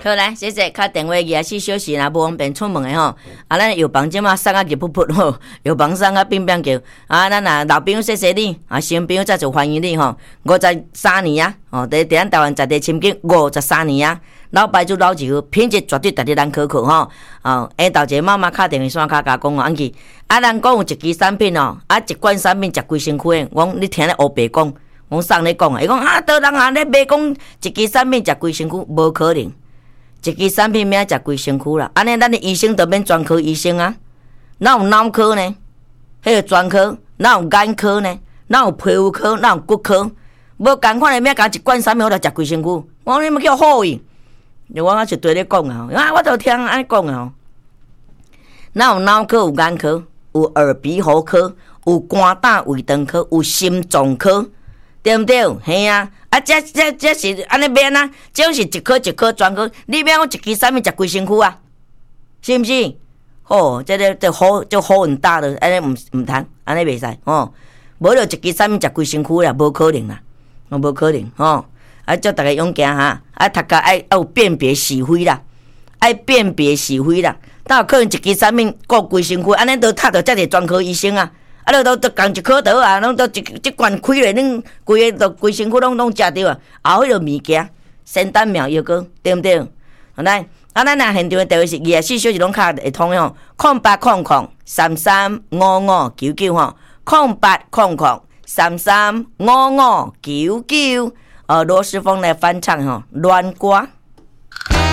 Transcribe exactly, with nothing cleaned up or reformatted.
好来，谢谢。敲电话二十四小时啦，无方便出门的吼。啊，咱药房即马送啊热噗噗吼，药房送啊乒乒叫。啊，咱啊老朋友谢谢你，啊新朋友再就欢迎你吼。五十三年啊，哦，伫伫咱台湾在地深耕五十三年啊，老牌子老酒品质绝对值得咱可靠吼。哦，下头一个妈妈敲电话线卡甲讲哦，安去。啊，咱讲有一支产品哦，啊一罐产品食规身躯的，我讲你听咧黑白讲。我送你讲啊，伊讲啊，倒人啊咧卖讲一支产品食规身躯，无可能。一支产品免食规身躯啦，安尼咱的医生就免专科医生啊。哪有脑科呢？迄个专科，哪有眼科呢？哪有皮肤科？哪有骨科？无共款的免讲一罐产品我就食规身躯。我讲你们叫好意，我啊是对你讲啊，啊我就听安尼讲啊。哪有脑科？有眼科，有耳鼻喉科，有肝胆胃肠科，有心脏科。对不对？嘿啊，啊，这这这是安尼免啊，这是一科一科专科，你免讲一支产品食规身躯啊，是毋是？哦，这个这好就好很大的，安尼唔唔通，安尼袂使哦。无就一支产品食规身躯啦，无可能啦，哦，无可能哦。啊，叫大家勇敢哈，啊，读个爱要有辨别是非啦，爱辨别是非啦。哪有可能一支产品顾规身躯，安尼都读到遮个专科医生啊？啊，你都都共一颗刀啊，拢都一一罐开咧，恁规个都规身躯拢拢食着啊，后迄个物件仙丹妙药膏，对毋对？好来，啊，咱若现场的电话是二十四小时拢卡会通吼，空八空空三三五五九九吼，空八空空三三五五九九。呃，罗时丰来翻唱吼，乱歌。